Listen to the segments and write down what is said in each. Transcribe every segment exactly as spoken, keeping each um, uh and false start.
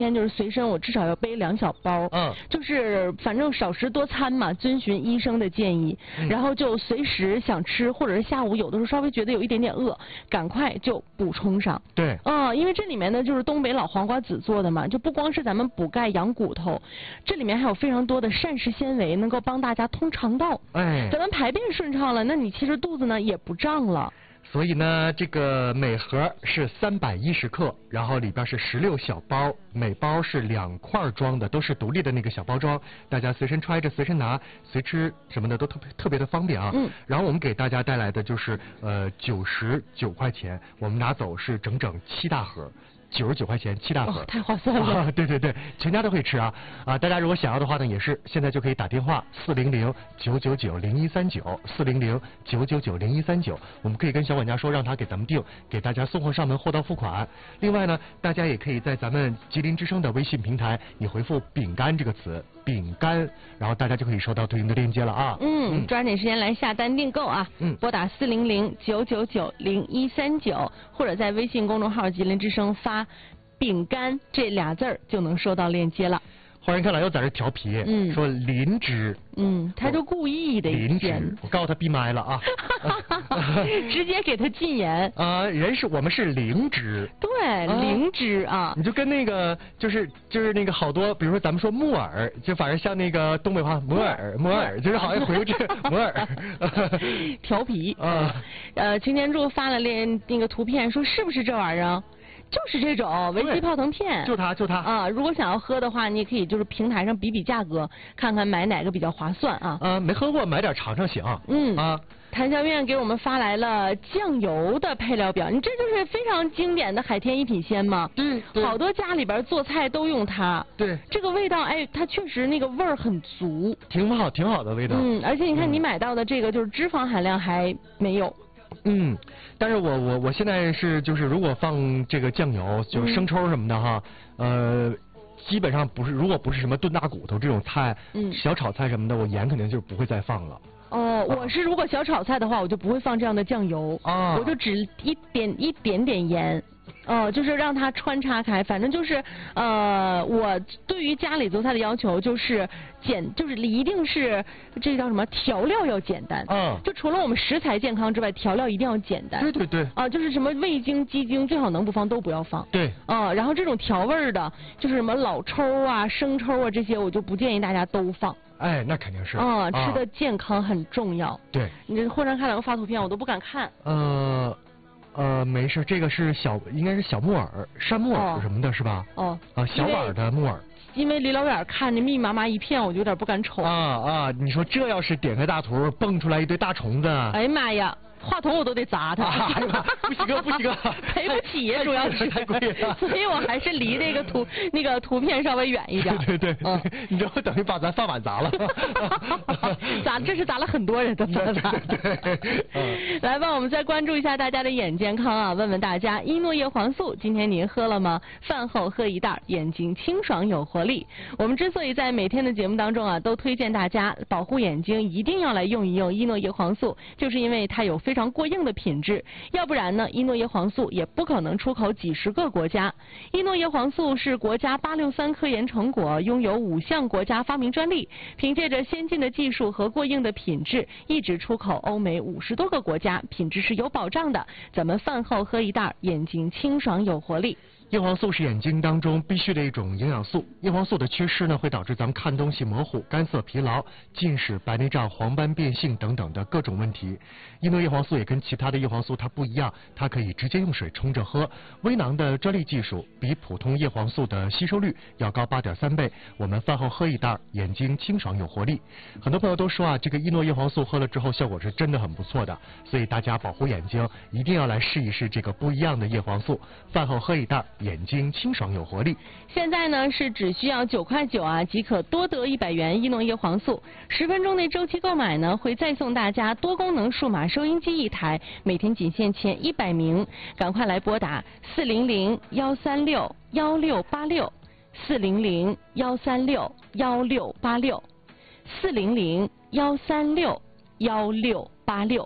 天就是随身我至少要背两小包， 嗯， 就是反正少食多餐嘛，遵循医生的建议， 嗯、 然后就随时想吃，或者是下午有的时候稍微觉得有一点点饿，赶快就补充上。 对， 嗯，因为这里面呢就是东北老黄瓜籽做的嘛，就不光是咱们补钙养骨头，这里面还有非常多的膳食纤维，能够帮大家通肠道。 哎， 咱们排便顺畅了，那你其实肚子呢也不胀了。 所以呢，这个每盒是三百一十克，然后里边是十六小包，每包是两块装的，都是独立的那个小包装，大家随身揣着、随身拿、随吃什么的都特别特别的方便啊。 嗯。 然后我们给大家带来的就是呃九十九块钱，我们拿走是整整七大盒。九十九块钱七大盒、 哦，太划算了、 啊！对对对，全家都会吃啊啊！大家如果想要的话呢，也是现在就可以打电话四零零九九九零一三九四零零九九九零一三九，我们可以跟小管家说，让他给咱们订，给大家送货上门，货到付款。另外呢，大家也可以在咱们吉林之声的微信平台，你回复“饼干”这个词，饼干，然后大家就可以收到对应的链接了啊。 嗯，抓紧时间来下单订购啊！嗯，拨打四零零九九九零一三九，或者在微信公众号吉林之声发饼干这俩字儿就能收到链接了。 花人看老又在这调皮，嗯，说林芝， 嗯，他就故意的林芝，我告诉他闭麦了啊， 直接给他禁言啊，人是我们是灵芝， 对，灵芝啊， 你就跟那个就是就是那个好多，比如说咱们说木耳，就反正像那个东北话摩尔摩尔，就是好像回过去摩尔， 调皮啊，呃，擎天柱发了连那个图片，说是不是这玩意儿？就是这种维 C 泡腾片， 就它就它啊！如果想要喝的话，你也可以就是平台上比比价格，看看买哪个比较划算啊。 啊，没喝过买点尝尝行。 嗯啊， 谭小院给我们发来了酱油的配料表，你这就是非常经典的海天一品鲜嘛。 嗯， 好多家里边做菜都用它。 对， 这个味道，哎，它确实那个味儿很足， 挺好，挺好的味道。 嗯，而且你看你买到的这个就是脂肪含量还没有。 嗯，但是我我我现在是就是如果放这个酱油，就是生抽什么的哈，嗯、呃，基本上不是，如果不是什么炖大骨头这种菜，嗯，小炒菜什么的，我盐肯定就不会再放了。 哦，我是如果小炒菜的话，我就不会放这样的酱油，啊，我就只一点一点点盐。哦，就是让它穿插开，反正就是呃，我对于家里做菜的要求就是简，就是一定是这叫什么调料要简单。嗯。就除了我们食材健康之外，调料一定要简单。 对对对。 啊，就是什么味精、鸡精最好能不放都不要放。 对。 啊，然后这种调味儿的，就是什么老抽啊、生抽啊这些，我就不建议大家都放。 哎，那肯定是。 啊，吃的健康很重要。 对。 你这霍山看两个发图片，我都不敢看。 呃。呃，没事，这个是小，应该是小木耳、山木耳什么的，是吧？ 哦。 啊，小碗的木耳。 因为离老远看着密密麻麻一片，我就有点不敢瞅。 啊啊！你说这要是点开大图，蹦出来一堆大虫子。 哎呀妈呀！话筒我都得砸他， 啊、不行哥，不行哥， 赔不起，主要是太贵了， 所以我还是离这个图那个图片稍微远一点。 对对对，嗯，你这等于把咱饭碗砸了， 砸这是砸了很多人的饭碗。 对，嗯， 来吧，我们再关注一下大家的眼健康啊，问问大家，依诺叶黄素今天您喝了吗？饭后喝一袋，眼睛清爽有活力。我们之所以在每天的节目当中啊，都推荐大家保护眼睛，一定要来用一用依诺叶黄素，就是因为它有非常过硬的品质，要不然呢，依诺叶黄素也不可能出口几十个国家。依诺叶黄素是国家八六三科研成果，拥有五项国家发明专利，凭借着先进的技术和过硬的品质，一直出口欧美五十多个国家，品质是有保障的。咱们饭后喝一袋，眼睛清爽有活力。 叶黄素是眼睛当中必须的一种营养素，叶黄素的缺失呢，会导致咱们看东西模糊、干涩、疲劳、近视、白内障、黄斑变性等等的各种问题。依诺叶黄素也跟其他的叶黄素它不一样，它可以直接用水冲着喝，微囊的专利技术比普通叶黄素的吸收率要高八点三倍。我们饭后喝一袋，眼睛清爽有活力。很多朋友都说啊，这个依诺叶黄素喝了之后效果是真的很不错的，所以大家保护眼睛一定要来试一试这个不一样的叶黄素，饭后喝一袋，眼睛清爽有活力。 现在呢是只需要九块九啊，即可多得一百元依诺叶黄素。十分钟内周期购买呢，会再送大家多功能数码收音机一台，每天仅限前一百名，赶快来拨打四零零幺三六幺六八六四零零幺三六幺六八六四零零幺三六幺六八六。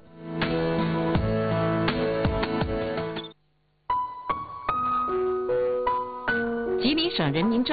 吉林省人民政